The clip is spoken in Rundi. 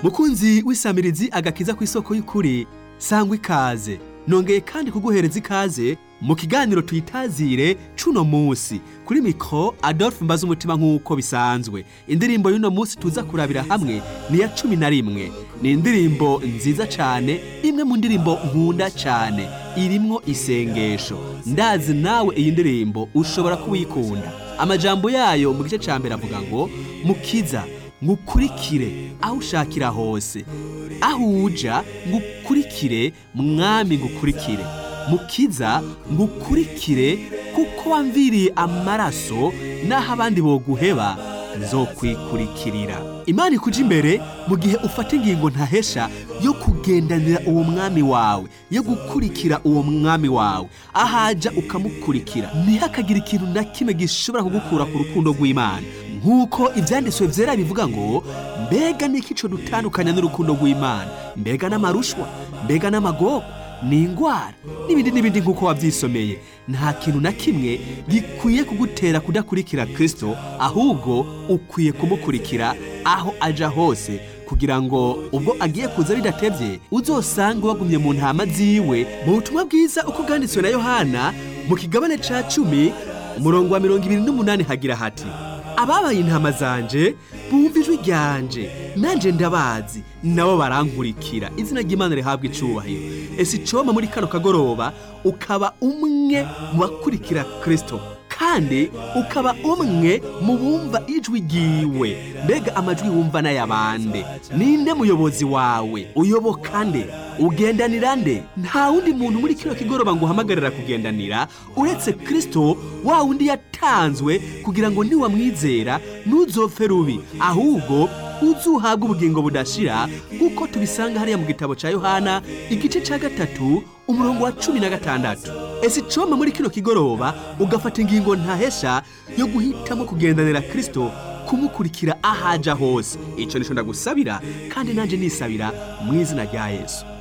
Mukunzi w'isamirizi agakiza ku isoko y'ukuri, sangwa ikaze. Nongeye kandi kuguhereza ikaze mu kiganiro tuyitazire cuno musi. Kuri mikro Adolphe Mbaza umutima nk'uko bisanzwe. Indirimbo y'uno musi tuza kurabira hamwe ni ya 11. Ni indirimbo nziza cyane, imwe mu ndirimbo nkunda cyane. Irimwo isengesho. Ndazi nawe iyi ndirimbo ushobora kuwikunda. Amajambo yayo mu gice ca mbere avuga ngo mukiza ngukurikire aho ushakira hose, aho uja ngukurikire mwami ngukurikire, mukiza ngukurikire kuko wamviriye amaraso naho abandi boguheba nzokwikurikirira. Imana ikuja imbere mu gihe ufata ingingo ntahesha yo kugendanira uwo mwami wawe, yo gukurikira uwo mwami wawe, ahaja ukamukurikira. Ntihakagira ikintu na kimwe gishobora kugukura ku rukundo rw'Imana. Nk'uko ivyanditswe vyera bivuga ngo mbega niki co dutandukanya n'urukundo rw'Imana? Mbega n'amarushwa, mbega n'amagogo, n'ingwara n'ibindi nk'uko wavyisomeye. Nta kintu na kimwe gikwiye kugutera kudakurikira Kristo, ahubwo ukwiye kumukurikira aho aja hose, kugira ngo ubwo agiye kuza bidatevye uzosange wagumye mu ntama ziwe. Mu butumwa bwiza uko bwanditswe na Yohana mu kigabane ca 10 umurongo wa 28 hagira hati: ababaye intama zanje bumva ijwi ryanje, nanje ndabazi nabo barankurikira. Izina ry'Imana rihabwa icubahiro. Ese icoma muri kano kagoroba ukaba umwe mu bakurikira Kristo, kandi ukaba umwe mu bumva ijwi ryiwe. Mbega amajwi wumva n'ayabande? Ninde muyobozi wawe? Uyoboka nde? Ugendanira nde? Nta wundi muntu muri kino kigoroba ngo uhamagarira kugendanira uretse Kristo, wa wundi yatanzwe kugira ngo niwamwizera ntuzopfe rubi, ahubwo uzuhabwa ubugingo budashira, kuko tubisanga hariya mu gitabo ca Yohana igice ca 3 umurongo wa 16. Ese icoma muri kino kigoroba ugafata ingingo ntahesha yo guhitamo kugendanira Kristo, kumukurikira ahaja hose. Ico nico ndagusabira kandi nanje nisabira mu izina rya Yesu.